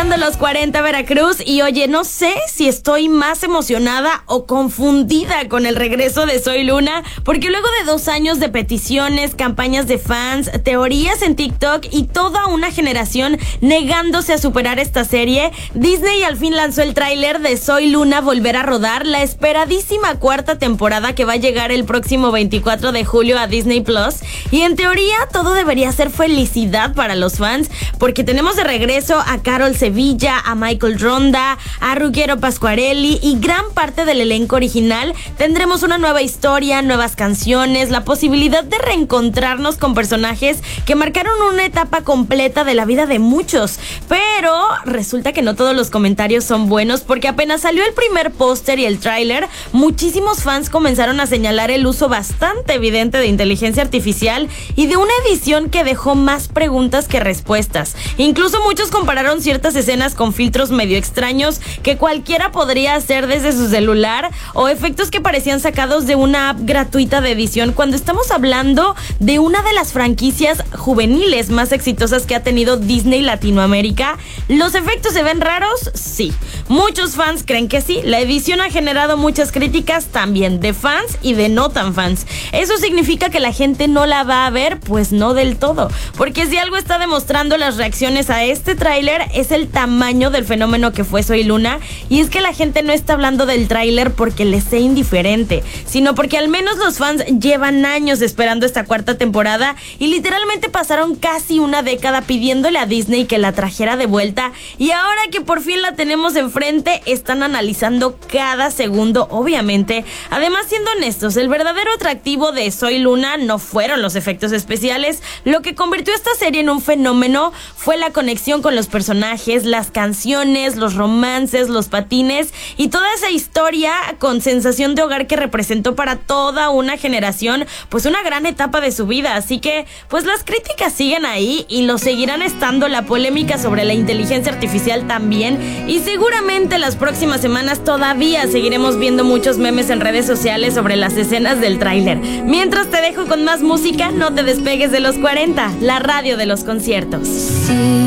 iniciando los 40 Veracruz y oye, no sé si estoy más emocionada o confundida con el regreso de Soy Luna, porque luego de 2 años de peticiones, campañas de fans, teorías en TikTok y toda una generación negándose a superar esta serie, Disney al fin lanzó el tráiler de Soy Luna volver a rodar, la esperadísima 4ª temporada que va a llegar el próximo 24 de julio a Disney Plus, y en teoría todo debería ser felicidad para los fans, porque tenemos de regreso a Carol Sevilla, a Michael Ronda, a Ruggero Pasquarelli y gran parte del elenco original. Tendremos una nueva historia, nuevas canciones, la posibilidad de reencontrarnos con personajes que marcaron una etapa completa de la vida de muchos. Pero resulta que no todos los comentarios son buenos, porque apenas salió el primer póster y el tráiler, muchísimos fans comenzaron a señalar el uso bastante evidente de inteligencia artificial y de una edición que dejó más preguntas que respuestas. Incluso muchos compararon ciertas escenas con filtros medio extraños que cualquiera podría hacer desde su celular, o efectos que parecían sacados de una app gratuita de edición, cuando estamos hablando de una de las franquicias juveniles más exitosas que ha tenido Disney Latinoamérica. ¿Los efectos se ven raros? Sí. Muchos fans creen que sí. La edición ha generado muchas críticas también de fans y de no tan fans. ¿Eso significa que la gente no la va a ver? Pues no del todo, porque si algo está demostrando las reacciones a este tráiler es el tamaño del fenómeno que fue Soy Luna, y es que la gente no está hablando del tráiler porque les sea indiferente, sino porque al menos los fans llevan años esperando esta 4ª temporada y literalmente pasaron casi una década pidiéndole a Disney que la trajera de vuelta, y ahora que por fin la tenemos enfrente están analizando cada segundo, obviamente. Además, siendo honestos, el verdadero atractivo de Soy Luna no fueron los efectos especiales. Lo que convirtió esta serie en un fenómeno fue la conexión con los personajes, las canciones, los romances, los patines y toda esa historia con sensación de hogar que representó para toda una generación, pues una gran etapa de su vida. Así que pues las críticas siguen ahí y lo seguirán estando, la polémica sobre la inteligencia artificial también, y seguramente las próximas semanas todavía seguiremos viendo muchos memes en redes sociales sobre las escenas del tráiler. Mientras te dejo con más música, no te despegues de los 40, la radio de los conciertos. Sí.